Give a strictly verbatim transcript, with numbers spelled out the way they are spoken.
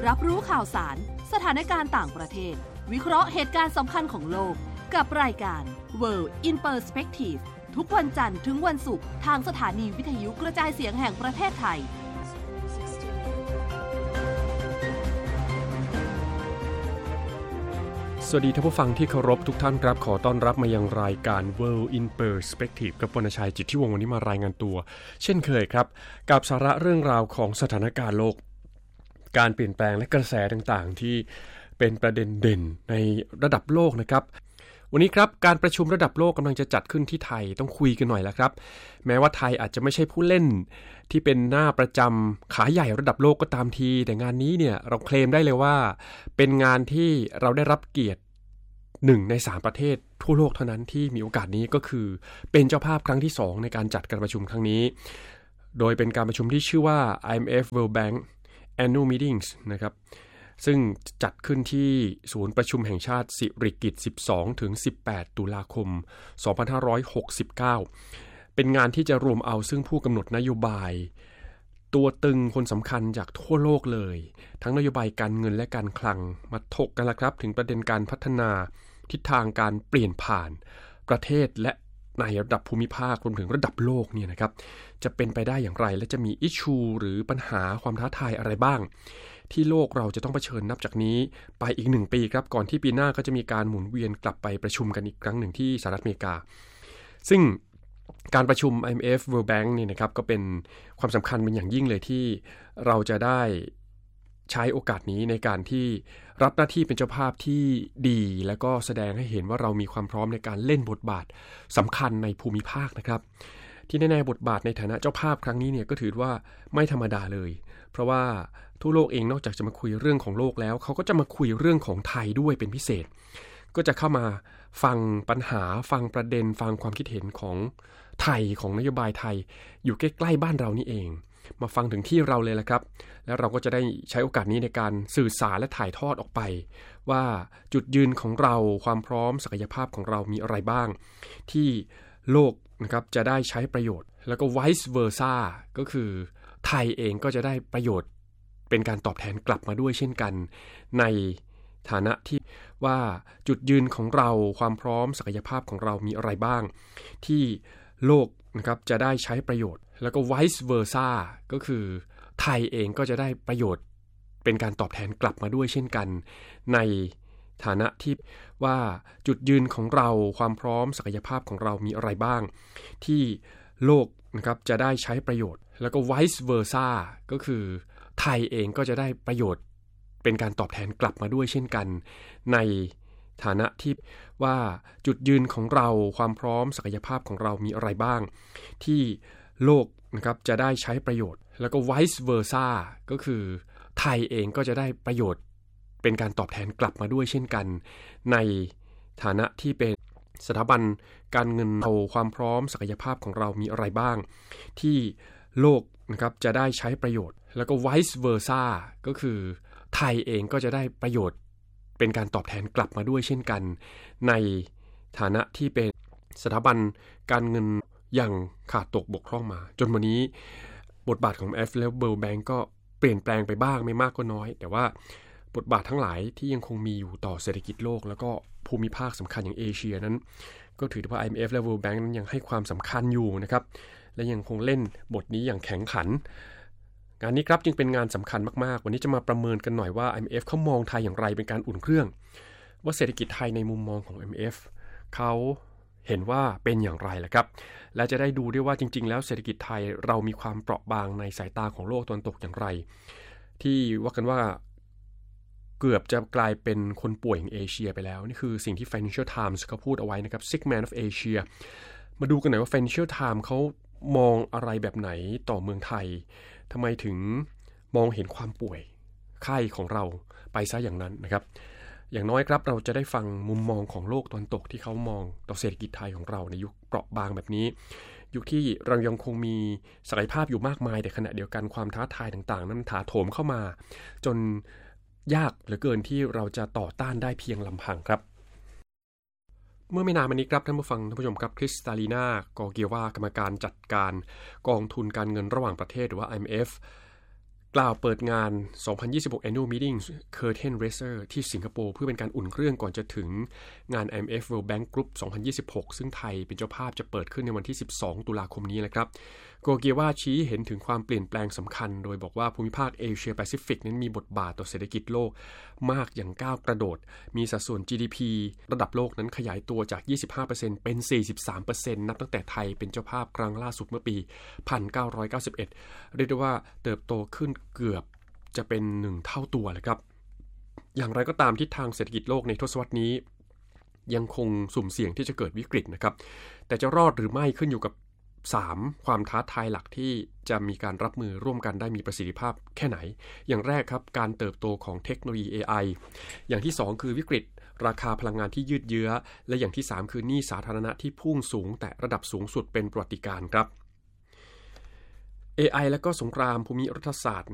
รับรู้ข่าวสารสถานการณ์ต่างประเทศวิเคราะห์เหตุการณ์สำคัญของโลกกับรายการ World in Perspective ทุกวันจันทร์ถึงวันศุกร์ทางสถานีวิทยุกระจายเสียงแห่งประเทศไทยสวัสดีท่านผู้ฟังที่เคารพทุกท่านครับขอต้อนรับมายังรายการ World in Perspective กับวรรณชัยจิตที่วงศ์วันนี้มารายงานตัวเช่นเคยครับกับสาระเรื่องราวของสถานการณ์โลกการเปลี่ยนแปลงและกระแสต่างๆที่เป็นประเด็นเด่นในระดับโลกนะครับวันนี้ครับการประชุมระดับโลกกำลังจะจัดขึ้นที่ไทยต้องคุยกันหน่อยแล้วครับแม้ว่าไทยอาจจะไม่ใช่ผู้เล่นที่เป็นหน้าประจำขาใหญ่ระดับโลกก็ตามทีแต่งานนี้เนี่ยเราเคลมได้เลยว่าเป็นงานที่เราได้รับเกียรติหนึ่งในสามประเทศทั่วโลกเท่านั้นที่มีโอกาสนี้ก็คือเป็นเจ้าภาพครั้งที่สองในการจัดการประชุมครั้งนี้โดยเป็นการประชุมที่ชื่อว่า ไอ เอ็ม เอฟ World Bank Annual Meetings นะครับซึ่งจัดขึ้นที่ศูนย์ประชุมแห่งชาติสิริกิติ์ สิบสองถึงสิบแปด ตุลาคม สองพันห้าร้อยหกสิบเก้า เป็นงานที่จะรวมเอาซึ่งผู้กำหนดนโยบายตัวตึงคนสำคัญจากทั่วโลกเลยทั้งนโยบายการเงินและการคลังมาถกกันละครับถึงประเด็นการพัฒนาทิศทางการเปลี่ยนผ่านประเทศและในระดับภูมิภาครวมถึงระดับโลกเนี่ยนะครับจะเป็นไปได้อย่างไรและจะมีอิชชูหรือปัญหาความท้าทายอะไรบ้างที่โลกเราจะต้องเผชิญนับจากนี้ไปอีกหนึ่งปีครับก่อนที่ปีหน้าก็จะมีการหมุนเวียนกลับไปประชุมกันอีกครั้งหนึ่งที่สหรัฐอเมริกาซึ่งการประชุม ไอ เอ็ม เอฟ World Bank นี่นะครับก็เป็นความสำคัญเป็นอย่างยิ่งเลยที่เราจะได้ใช้โอกาสนี้ในการที่รับหน้าที่เป็นเจ้าภาพที่ดีแล้วก็แสดงให้เห็นว่าเรามีความพร้อมในการเล่นบทบาทสำคัญในภูมิภาคนะครับที่แน่ๆบทบาทในฐานะเจ้าภาพครั้งนี้เนี่ยก็ถือว่าไม่ธรรมดาเลยเพราะว่าทั่วโลกเองนอกจากจะมาคุยเรื่องของโลกแล้วเขาก็จะมาคุยเรื่องของไทยด้วยเป็นพิเศษก็จะเข้ามาฟังปัญหาฟังประเด็นฟังความคิดเห็นของไทยของนโยบายไทยอยู่ใกล้ๆบ้านเรานี่เองมาฟังถึงที่เราเลยละครับแล้วเราก็จะได้ใช้โอกาสนี้ในการสื่อสารและถ่ายทอดออกไปว่าจุดยืนของเราความพร้อมศักยภาพของเรามีอะไรบ้างที่โลกนะครับจะได้ใช้ประโยชน์แล้วก็ vice versa ก็คือไทยเองก็จะได้ประโยชน์เป็นการตอบแทนกลับมาด้วยเช่นกันในฐานะที่ว่าจุดยืนของเราความพร้อมศักยภาพของเรามีอะไรบ้างที่โลกนะครับจะได้ใช้ประโยชน์แล้วก็ vice versa ก็คือไทยเองก็จะได้ประโยชน์เป็นการตอบแทนกลับมาด้วยเช่นกันในฐานะที่ว่าจุดยืนของเราความพร้อมศักยภาพของเรามีอะไรบ้างที่โลกนะครับจะได้ใช้ประโยชน์แล้วก็ vice versa ก็คือไทยเองก็จะได้ประโยชน์เป็นการตอบแทนกลับมาด้วยเช่นกันในฐานะที่ว่าจุดยืนของเราความพร้อมศักยภาพของเรามีอะไรบ้างที่โลกนะครับจะได้ใช้ประโยชน์แล้วก็ vice versa ก็คือไทยเองก็จะได้ประโยชน์เป็นการตอบแทนกลับมาด้วยเช่นกันในฐานะที่เป็นสถาบันการเงินเอาความพร้อมศักยภาพของเรามีอะไรบ้างที่โลกนะครับจะได้ใช้ประโยชน์แล้วก็ vice versa ก็คือไทยเองก็จะได้ประโยชน์เป็นการตอบแทนกลับมาด้วยเช่นกันในฐานะที่เป็นสถาบันการเงินอย่างขาดตกบกพร่องมาจนวันนี้บทบาทของ ไอ เอ็ม เอฟ และ World Bank ก็เปลี่ยนแปลงไปบ้างไม่มากก็น้อยแต่ว่าบทบาททั้งหลายที่ยังคงมีอยู่ต่อเศรษฐกิจโลกแล้วก็ภูมิภาคสำคัญอย่างเอเชียนั้นก็ถือว่า ไอ เอ็ม เอฟ และ World Bank นั้นยังให้ความสำคัญอยู่นะครับและยังคงเล่นบทนี้อย่างแข็งขันงานนี้ครับจึงเป็นงานสำคัญมากๆวันนี้จะมาประเมินกันหน่อยว่า ไอ เอ็ม เอฟ เขามองไทยอย่างไรเป็นการอุ่นเครื่องว่าเศรษฐกิจไทยในมุมมองของ ไอ เอ็ม เอฟ เขาเห็นว่าเป็นอย่างไรล่ะครับและจะได้ดูด้วยว่าจริงๆแล้วเศรษฐกิจไทยเรามีความเปราะบางในสายตาของโลกตะวันตกอย่างไรที่ว่ากันว่าเกือบจะกลายเป็นคนป่วยของเอเชียไปแล้วนี่คือสิ่งที่ Financial Times เขาพูดเอาไว้นะครับ Sick Man of Asia มาดูกันหน่อยว่า Financial Times เขามองอะไรแบบไหนต่อเมืองไทยทำไมถึงมองเห็นความป่วยไข้ของเราไปซะอย่างนั้นนะครับอย่างน้อยครับเราจะได้ฟังมุมมองของโลกตะวันตกที่เขามองต่อเศรษฐกิจไทยของเราในยุคเปราะบางแบบนี้ยุคที่เรายังคงมีศักยภาพอยู่มากมายแต่ขณะเดียวกันความท้าทายต่างๆนั้นถาโถมเข้ามาจนยากเหลือเกินที่เราจะต่อต้านได้เพียงลำพังครับเมื่อไม่นานมานี้ครับท่านผู้ฟังท่านผู้ชมครับคริสตาลีนากอเกียวากรรมการจัดการกองทุนการเงินระหว่างประเทศหรือว่า ไอ เอ็ม เอฟกล่าวเปิดงาน สองพันยี่สิบหก Annual Meeting Curtain Raiser ที่สิงคโปร์เพื่อเป็นการอุ่นเครื่องก่อนจะถึงงาน ไอ เอ็ม เอฟ World Bank Group สองพันยี่สิบหก ซึ่งไทยเป็นเจ้าภาพจะเปิดขึ้นในวันที่ สิบสอง ตุลาคมนี้นะครับโกเกียวาชี้เห็นถึงความเปลี่ยนแปลงสำคัญโดยบอกว่าภูมิภาคเอเชียแปซิฟิกนั้นมีบทบาทต่อเศรษฐกิจโลกมากอย่างก้าวกระโดดมีสัดส่วน จี ดี พี ระดับโลกนั้นขยายตัวจาก ยี่สิบห้าเปอร์เซ็นต์ เป็น สี่สิบสามเปอร์เซ็นต์ นับตั้งแต่ไทยเป็นเจ้าภาพครั้งล่าสุดเมื่อปี หนึ่งพันเก้าร้อยเก้าสิบเอ็ด เรียกได้ว่าเติบโตขึ้นเกือบจะเป็นหนึ่งเท่าตัวเลยครับอย่างไรก็ตามทิศทางเศรษฐกิจโลกในทศวรรษนี้ยังคงสุ่มเสี่ยงที่จะเกิดวิกฤตนะครับแต่จะรอดหรือไม่ขึ้นอยู่กับสามความท้าทายหลักที่จะมีการรับมือร่วมกันได้มีประสิทธิภาพแค่ไหนอย่างแรกครับการเติบโตของเทคโนโลยี เอ ไอ อย่างที่สองคือวิกฤตราคาพลังงานที่ยืดเยื้อและอย่างที่สามคือหนี้สาธารณะที่พุ่งสูงแต่ระดับสูงสุดเป็นประวัติการณ์ครับ เอ ไอ และก็สงครามภูมิรัฐศาสตร์